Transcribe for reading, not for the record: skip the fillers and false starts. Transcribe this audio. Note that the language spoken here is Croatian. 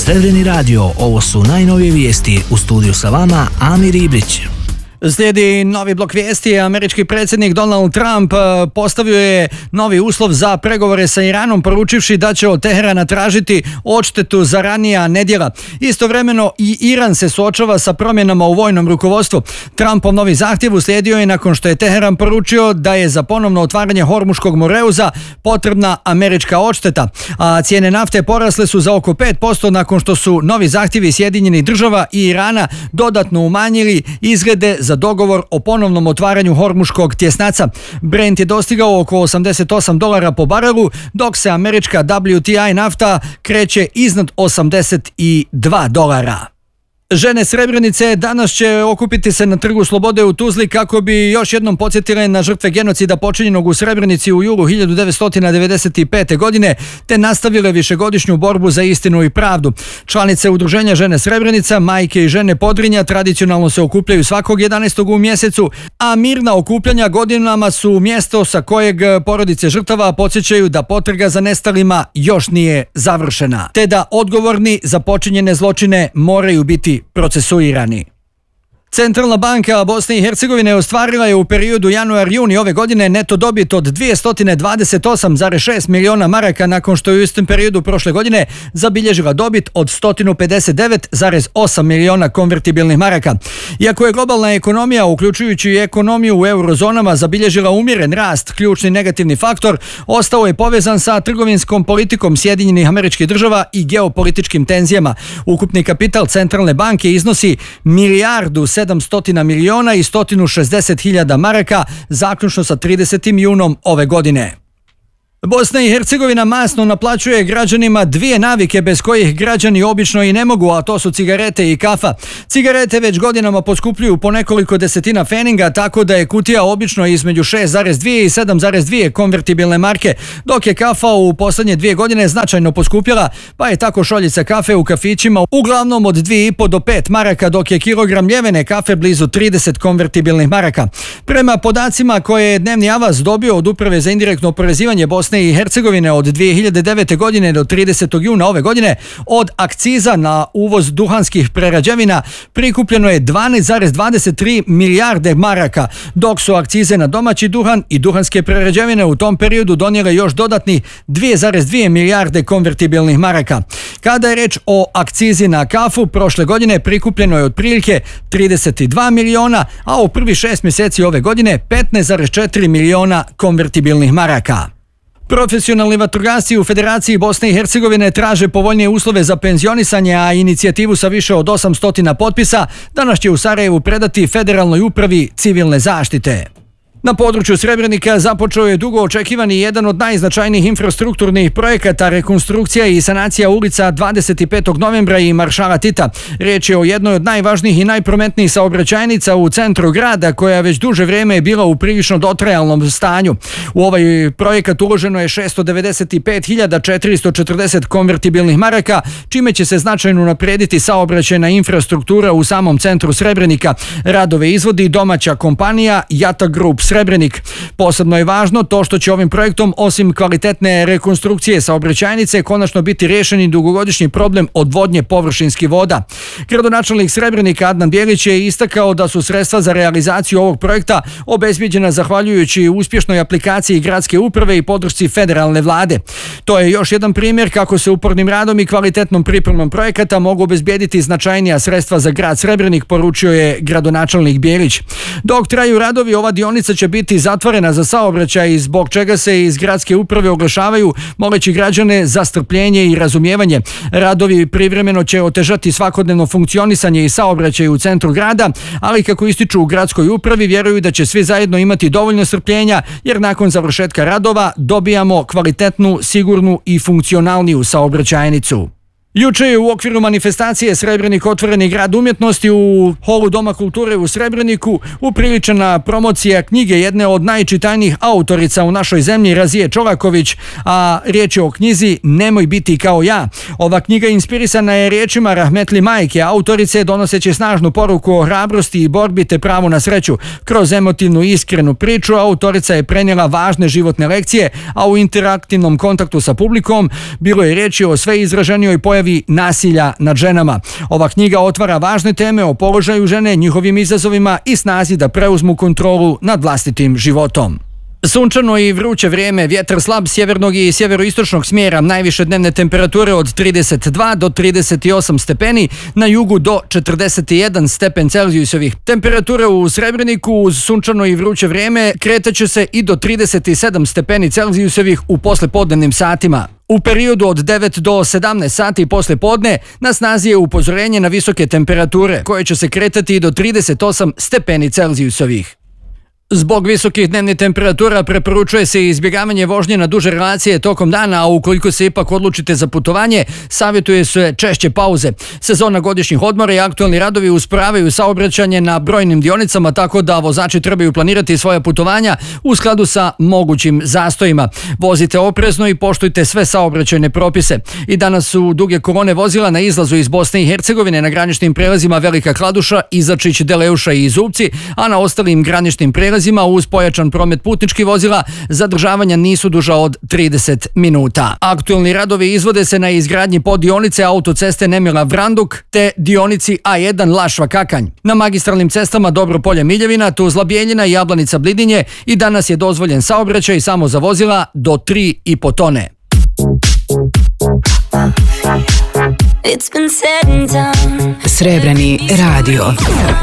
Crveni radio, ovo su najnovije vijesti. U studiju sa vama Amir Ibrić. Slijedi novi blok vijesti. Američki predsjednik Donald Trump postavio je novi uslov za pregovore sa Iranom, poručivši da će od Teherana tražiti odštetu za ranija nedjela. Istovremeno i Iran se suočava sa promjenama u vojnom rukovodstvu. Trumpov novi zahtjev uslijedio je nakon što je Teheran poručio da je za ponovno otvaranje Hormuškog moreuza potrebna američka odšteta, a cijene nafte porasle su za oko 5% nakon što su novi zahtjevi Sjedinjenih država i Irana dodatno umanjili izglede za dogovor o ponovnom otvaranju Hormuškog tjesnaca. Brent je dostigao oko $88 po barelu, dok se američka WTI nafta kreće iznad $82. Žene Srebrenice danas će okupiti se na Trgu Slobode u Tuzli kako bi još jednom podsjetile na žrtve genocida počinjenog u Srebrenici u julu 1995. godine, te nastavile višegodišnju borbu za istinu i pravdu. Članice udruženja Žene Srebrenica, majke i žene Podrinja tradicionalno se okupljaju svakog 11. u mjesecu, a mirna okupljanja godinama su mjesto sa kojeg porodice žrtava podsjećaju da potraga za nestalima još nije završena, te da odgovorni za počinjene zločine moraju biti procesuirani. Centralna banka Bosne i Hercegovine ostvarila je u periodu januar-juni ove godine neto dobit od 228,6 miliona maraka nakon što je u istom periodu prošle godine zabilježila dobit od 159,8 miliona konvertibilnih maraka. Iako je globalna ekonomija, uključujući i ekonomiju u eurozonama, zabilježila umjeren rast, ključni negativni faktor ostao je povezan sa trgovinskom politikom Sjedinjenih Američkih Država i geopolitičkim tenzijama. Ukupni kapital Centralne banke iznosi milijardu 700 miliona i 160.000 maraka, zaključno sa 30. junom ove godine. Bosna i Hercegovina masno naplaćuje građanima dvije navike bez kojih građani obično i ne mogu, a to su cigarete i kafa. Cigarete već godinama poskupljuju po nekoliko desetina feninga, tako da je kutija obično između 6,2 i 7,2 konvertibilne marke, dok je kafa u posljednje 2 godine značajno poskupjela, pa je tako šoljica kafe u kafićima uglavnom od 2,5 do 5 maraka, dok je kilogram ljevene kafe blizu 30 konvertibilnih maraka. Prema podacima koje je Dnevni Avaz dobio od Uprave za indirektno oporezivanje Bosne i Hercegovine od 2009. godine do 30. juna ove godine, od akciza na uvoz duhanskih prerađevina prikupljeno je 12,23 milijarde maraka, dok su akcize na domaći duhan i duhanske prerađevine u tom periodu donijele još dodatni 2,2 milijarde konvertibilnih maraka. Kada je reč o akcizi na kafu, prošle godine prikupljeno je otprilike 32 miliona, a u prvi 6 mjeseci ove godine 15,4 miliona konvertibilnih maraka. Profesionalni vatrogasci u Federaciji Bosne i Hercegovine traže povoljnije uslove za penzionisanje, a inicijativu sa više od 800 potpisa danas će u Sarajevu predati Federalnoj upravi civilne zaštite. Na području Srebrenika započeo je dugo očekivani jedan od najznačajnijih infrastrukturnih projekata, rekonstrukcija i sanacija ulica 25. novembra i Maršala Tita. Riječ je o jednoj od najvažnijih i najprometnijih saobraćajnica u centru grada, koja već duže vrijeme je bila u prilično dotrajalnom stanju. U ovaj projekat uloženo je 695.440 konvertibilnih maraka, čime će se značajno unaprijediti saobraćajna infrastruktura u samom centru Srebrenika. Radove izvodi domaća kompanija Jata Group Srebrenik. Posebno je važno to što će ovim projektom, osim kvalitetne rekonstrukcije saobraćajnice, konačno biti riješeni dugogodišnji problem odvodnje površinskih voda. Gradonačelnik Srebrenika Adnan Bjelić je istakao da su sredstva za realizaciju ovog projekta obezbijeđena zahvaljujući uspješnoj aplikaciji gradske uprave i podršci federalne vlade. To je još jedan primjer kako se upornim radom i kvalitetnom pripremom projekata mogu obezbijediti značajnija sredstva za grad Srebrenik, poručio je gradonačelnik Bjelić. Dok traju radovi, ova dionica će biti zatvorena za saobraćaj, zbog čega se iz gradske uprave oglašavaju moleći građane za strpljenje i razumijevanje. Radovi privremeno će otežati svakodnevno funkcionisanje i saobraćaj u centru grada, ali kako ističu u gradskoj upravi, vjeruju da će svi zajedno imati dovoljno strpljenja, jer nakon završetka radova dobijamo kvalitetnu, sigurnu i funkcionalniju saobraćajnicu. Juče je u okviru manifestacije Srebrenik otvoreni grad umjetnosti u holu Doma kulture u Srebreniku upriličena promocija knjige jedne od najčitanijih autorica u našoj zemlji, Razije Čolaković, a riječ je o knjizi Nemoj biti kao ja. Ova knjiga inspirisana je riječima rahmetli majke autorice, donoseći snažnu poruku o hrabrosti i borbi te pravu na sreću. Kroz emotivnu i iskrenu priču autorica je prenijela važne životne lekcije, a u interaktivnom kontaktu sa publikom bilo je riječi o sve izraženijoj pojavi pojavi nasilja nad ženama. Ova knjiga otvara važne teme o položaju žene, njihovim izazovima i snazi da preuzmu kontrolu nad vlastitim životom. Sunčano i vruće vrijeme, vjetar slab sjevernog i sjeveroistočnog smjera, najviše dnevne temperature od 32 do 38 stepeni, na jugu do 41 stepen Celzijusovih. Temperature u Srebreniku uz sunčano i vruće vrijeme kretaće se i do 37 stepeni Celzijusovih u poslepodnevnim satima. U periodu od 9 do 17 sati posle podne na snazi je upozorenje na visoke temperature, koje će se kretati i do 38 stepeni Celzijusovih. Zbog visokih dnevnih temperatura preporučuje se izbjegavanje vožnje na duže relacije tokom dana, a ukoliko se ipak odlučite za putovanje, savjetuje se češće pauze. Sezona godišnjih odmora i aktualni radovi usporavaju saobraćanje na brojnim dionicama, tako da vozači trebaju planirati svoja putovanja u skladu sa mogućim zastojima. Vozite oprezno i poštujte sve saobraćajne propise. I danas su duge kolone vozila na izlazu iz Bosne i Hercegovine na graničnim prelazima Velika Kladuša, Izačić, Deleuša i Zupci, a na ostalim graničnim prelazima uz pojačan promet putničkih vozila zadržavanja nisu duža od 30 minuta. Aktualni radovi izvode se na izgradnji poddionice autoceste Nemila Vranduk te dionici A1 Lašva Kakanj. Na magistralnim cestama Dobropolje Miljevina, Tuzla Bijeljina i Jablanica Blidinje i danas je dozvoljen saobraćaj samo za vozila do 3,5 tone. Srebreni radio.